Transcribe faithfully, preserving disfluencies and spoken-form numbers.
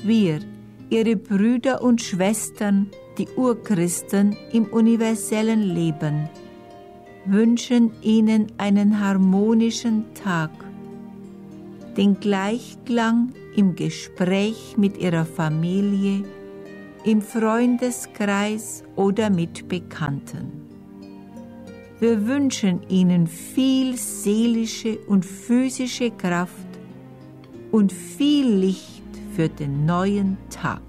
wir, Ihre Brüder und Schwestern, die Urchristen im universellen Leben, wünschen Ihnen einen harmonischen Tag, den Gleichklang im Gespräch mit Ihrer Familie, im Freundeskreis oder mit Bekannten. Wir wünschen Ihnen viel seelische und physische Kraft und viel Licht für den neuen Tag.